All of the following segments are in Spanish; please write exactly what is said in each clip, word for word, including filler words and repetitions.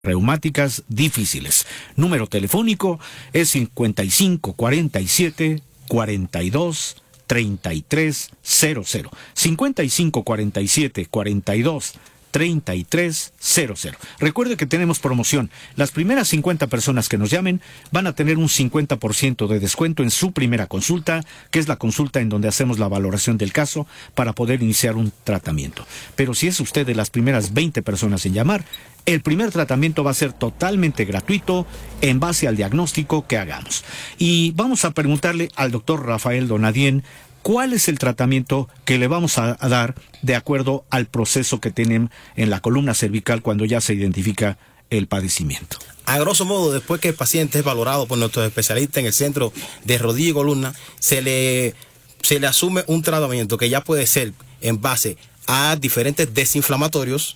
reumáticas difíciles. Número telefónico es cincuenta y cinco cuarenta y siete cuarenta y dos treinta y tres cero cero. cincuenta y cinco cuarenta y siete cuarenta y dos treinta y tres cero cero. Recuerde que tenemos promoción. Las primeras cincuenta personas que nos llamen van a tener un cincuenta por ciento de descuento en su primera consulta, que es la consulta en donde hacemos la valoración del caso para poder iniciar un tratamiento. Pero si es usted de las primeras veinte personas en llamar, el primer tratamiento va a ser totalmente gratuito en base al diagnóstico que hagamos. Y vamos a preguntarle al doctor Rafael Donadien cuál es el tratamiento que le vamos a, a dar de acuerdo al proceso que tienen en la columna cervical cuando ya se identifica el padecimiento. A grosso modo, después que el paciente es valorado por nuestros especialistas en el centro de rodilla y columna, se le, se le asume un tratamiento que ya puede ser en base a diferentes desinflamatorios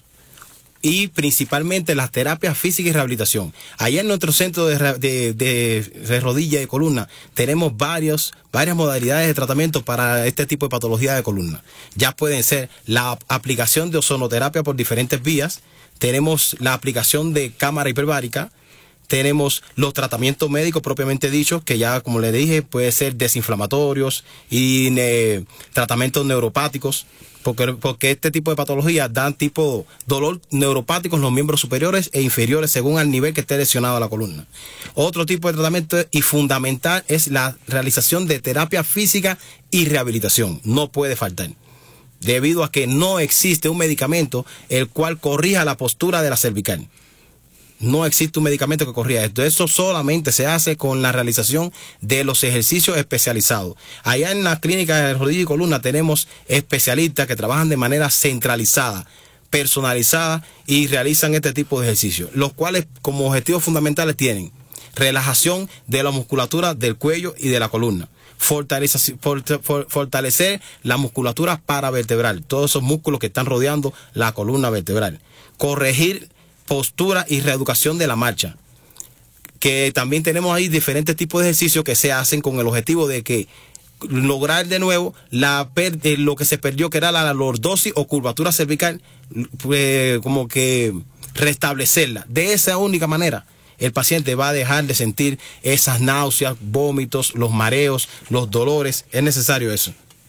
y principalmente las terapias físicas y rehabilitación. Allá en nuestro centro de, de, de, de rodilla y columna tenemos varios, varias modalidades de tratamiento para este tipo de patología de columna. Ya pueden ser la aplicación de ozonoterapia por diferentes vías, tenemos la aplicación de cámara hiperbárica, tenemos los tratamientos médicos propiamente dichos, que ya, como le dije, puede ser desinflamatorios y eh, tratamientos neuropáticos, porque, porque este tipo de patologías dan tipo dolor neuropático en los miembros superiores e inferiores según al nivel que esté lesionado la columna. Otro tipo de tratamiento y fundamental es la realización de terapia física y rehabilitación. No puede faltar, debido a que no existe un medicamento el cual corrija la postura de la cervical. No existe un medicamento que corrija esto. Eso solamente se hace con la realización de los ejercicios especializados. Allá en la clínica de rodilla y columna tenemos especialistas que trabajan de manera centralizada, personalizada y realizan este tipo de ejercicios, los cuales como objetivos fundamentales tienen relajación de la musculatura del cuello y de la columna, fortalecer, fortalecer la musculatura paravertebral, todos esos músculos que están rodeando la columna vertebral, corregir postura y reeducación de la marcha, que también tenemos ahí diferentes tipos de ejercicios que se hacen con el objetivo de que lograr de nuevo la eh, lo que se perdió, que era la lordosis o curvatura cervical, eh, como que restablecerla. De esa única manera el paciente va a dejar de sentir esas náuseas, vómitos, los mareos, los dolores. Es necesario eso.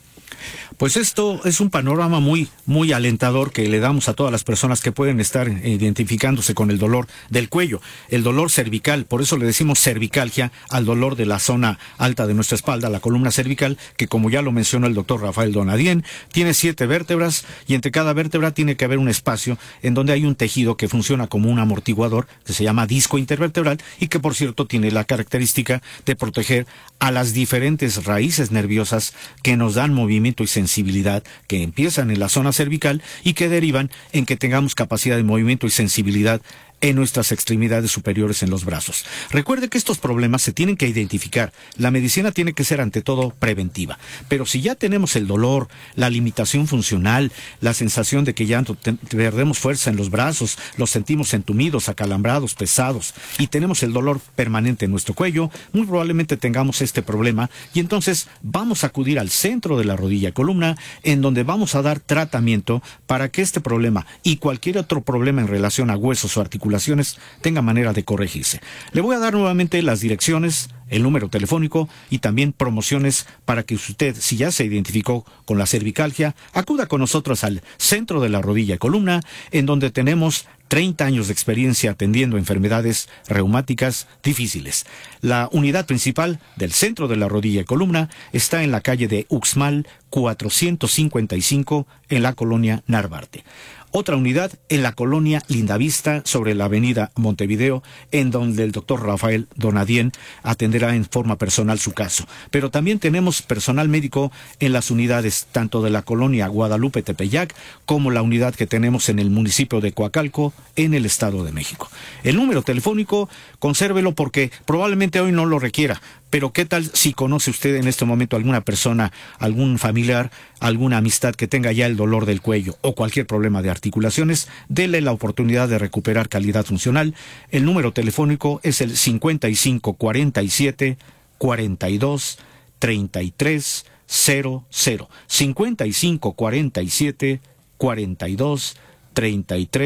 Pues esto es un panorama muy, muy alentador que le damos a todas las personas que pueden estar identificándose con el dolor del cuello, el dolor cervical. Por eso le decimos cervicalgia al dolor de la zona alta de nuestra espalda, la columna cervical, que como ya lo mencionó el doctor Rafael Donadien, tiene siete vértebras y entre cada vértebra tiene que haber un espacio en donde hay un tejido que funciona como un amortiguador, que se llama disco intervertebral y que por cierto tiene la característica de proteger a las diferentes raíces nerviosas que nos dan movimiento y sensibilidad, que empiezan en la zona cervical y que derivan en que tengamos capacidad de movimiento y sensibilidad en nuestras extremidades superiores en los brazos. Recuerde que estos problemas se tienen que identificar. La medicina tiene que ser ante todo preventiva. Pero si ya tenemos el dolor, la limitación funcional, la sensación de que ya perdemos fuerza en los brazos, los sentimos entumidos, acalambrados, pesados y tenemos el dolor permanente en nuestro cuello, muy probablemente tengamos este problema y entonces vamos a acudir al centro de la rodilla y columna, en donde vamos a dar tratamiento para que este problema y cualquier otro problema en relación a huesos o articulaciones tenga manera de corregirse. Le voy a dar nuevamente las direcciones, el número telefónico y también promociones para que usted, si ya se identificó con la cervicalgia, acuda con nosotros al centro de la rodilla y columna, en donde tenemos treinta años de experiencia atendiendo enfermedades reumáticas difíciles. La unidad principal del centro de la rodilla y columna está en la calle de Uxmal cuatrocientos cincuenta y cinco en la colonia Narvarte. Otra unidad en la colonia Lindavista sobre la avenida Montevideo, en donde el doctor Rafael Donadien atenderá en forma personal su caso. Pero también tenemos personal médico en las unidades tanto de la colonia Guadalupe Tepeyac como la unidad que tenemos en el municipio de Coacalco, en el Estado de México. El número telefónico, consérvelo porque probablemente hoy no lo requiera, pero ¿qué tal si conoce usted en este momento alguna persona, algún familiar, alguna amistad que tenga ya el dolor del cuello o cualquier problema de articulaciones? Dele la oportunidad de recuperar calidad funcional. El número telefónico es el cincuenta y cinco cuarenta y siete cuarenta y dos treinta y tres cero cero. cincuenta y cinco cuarenta y siete cuarenta y dos treinta y tres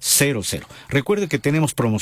cero cero. Recuerde que tenemos promociones